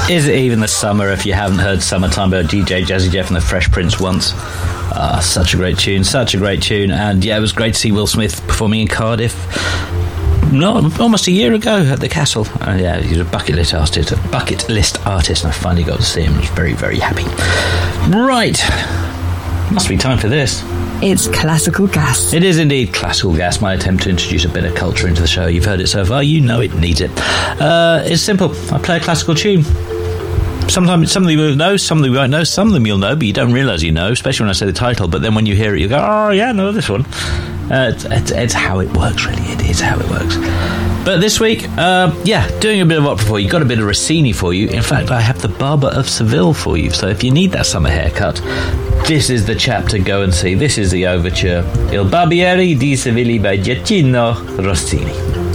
Is It Even the Summer, if you haven't heard Summertime by DJ Jazzy Jeff and the Fresh Prince once. Such a great tune. And yeah, it was great to see Will Smith performing in Cardiff almost a year ago at the Castle. Yeah, he was a bucket list artist, and I finally got to see him. I was very, very happy. Right, must be time for this. It's Classical Gas. It is indeed Classical Gas, my attempt to introduce a bit of culture into the show. You've heard it so far, you know it needs it. It's simple. I play a classical tune. Sometimes some of you will know, some of them you won't know, some of them you'll know, but you don't realise you know, especially when I say the title. But then when you hear it, you go, oh yeah, I know this one. It's how it works, really. It is how it works. But this week, doing a bit of opera for you. Got a bit of Rossini for you. In fact, I have the Barber of Seville for you. So if you need that summer haircut, this is the chap to go and see. This is the overture, Il Barbiere di Seville by Gioacchino Rossini.